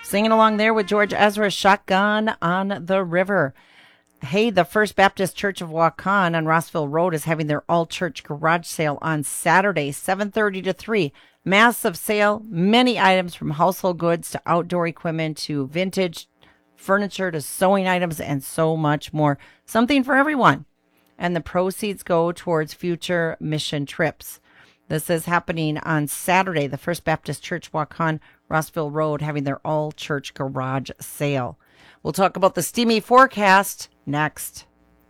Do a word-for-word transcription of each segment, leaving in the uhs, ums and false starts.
Singing along there with George Ezra, Shotgun on the River. Hey, the First Baptist Church of Waukon on Rossville Road is having their all-church garage sale on Saturday, seven thirty to three. Massive sale, many items from household goods to outdoor equipment to vintage furniture to sewing items and so much more. Something for everyone. And the proceeds go towards future mission trips. This is happening on Saturday, the First Baptist Church Waukon, Rossville Road, having their all-church garage sale. We'll talk about the steamy forecast next.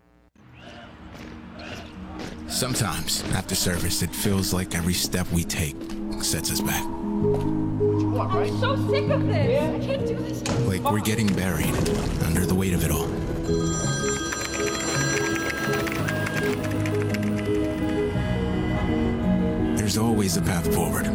Sometimes, after service, it feels like every step we take sets us back. I'm so sick of this. I can't do this. Like we're getting buried under the weight of it all. There's always a path forward.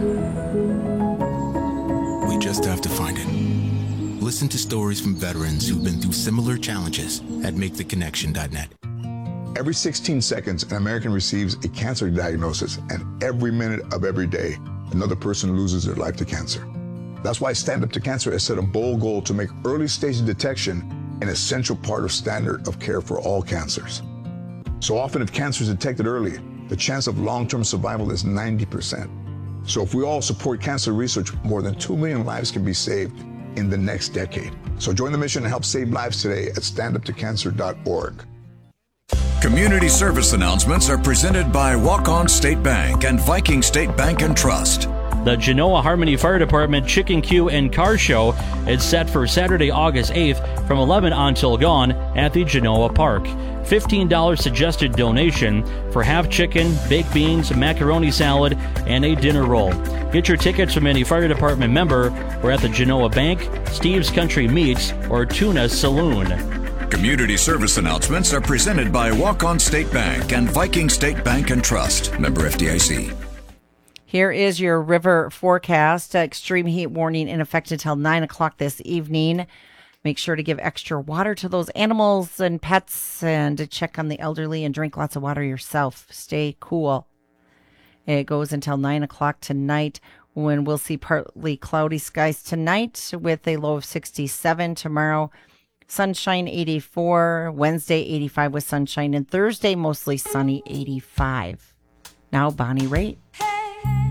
We just have to find it. Listen to stories from veterans who've been through similar challenges at make the connection dot net. Every sixteen seconds, an American receives a cancer diagnosis, and every minute of every day, another person loses their life to cancer. That's why Stand Up to Cancer has set a bold goal to make early stage detection an essential part of standard of care for all cancers. So often, if cancer is detected early, the chance of long-term survival is ninety percent. So if we all support cancer research, more than two million lives can be saved in the next decade. So join the mission and help save lives today at stand up to cancer dot org. Community service announcements are presented by Waukon State Bank and Viking State Bank and Trust. The Genoa Harmony Fire Department Chicken Q and Car Show is set for Saturday, August eighth from eleven until gone at the Genoa Park. fifteen dollars suggested donation for half chicken, baked beans, macaroni salad, and a dinner roll. Get your tickets from any fire department member or at the Genoa Bank, Steve's Country Meats, or Tuna Saloon. Community service announcements are presented by Waukon State Bank and Viking State Bank and Trust. Member F D I C. Here is your river forecast. Extreme heat warning in effect until nine o'clock this evening. Make sure to give extra water to those animals and pets and to check on the elderly and drink lots of water yourself. Stay cool. It goes until nine o'clock tonight when we'll see partly cloudy skies tonight with a low of sixty-seven. Tomorrow, sunshine eighty-four. Wednesday, eighty-five with sunshine. And Thursday, mostly sunny, eighty-five. Now, Bonnie Raitt.